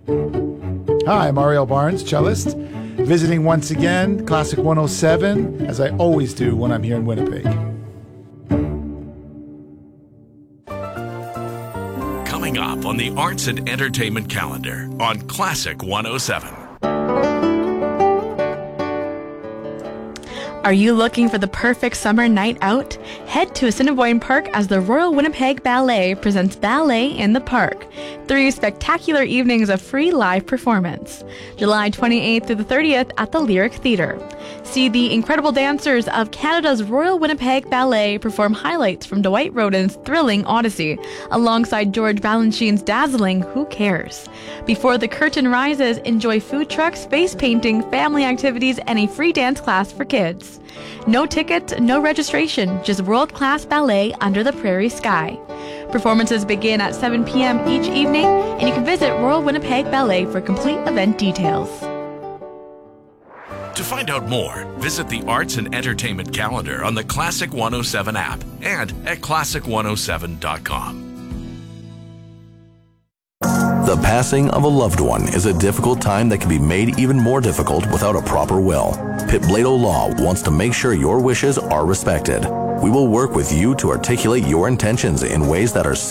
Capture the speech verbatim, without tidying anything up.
Hi, I'm Ariel Barnes, cellist, visiting once again, Classic one oh seven, as I always do when I'm here in Winnipeg. Coming up on the Arts and Entertainment calendar on Classic one oh seven. Are you looking for the perfect summer night out? Head to Assiniboine Park as the Royal Winnipeg Ballet presents Ballet in the Park. Three spectacular evenings of free live performance. July twenty-eighth through the thirtieth at the Lyric Theatre. See the incredible dancers of Canada's Royal Winnipeg Ballet perform highlights from Dwight Rhoden's thrilling Odyssey, alongside George Balanchine's dazzling Who Cares? Before the curtain rises, enjoy food trucks, face painting, family activities, and a free dance class for kids. No tickets, no registration, just world-class ballet under the prairie sky. Performances begin at seven p.m. each evening, and you can visit Royal Winnipeg Ballet for complete event details. To find out more, visit the Arts and Entertainment calendar on the Classic one oh seven app and at classic one oh seven dot com. The passing of a loved one is a difficult time that can be made even more difficult without a proper will. Pitt Blado Law wants to make sure your wishes are respected. We will work with you to articulate your intentions in ways that are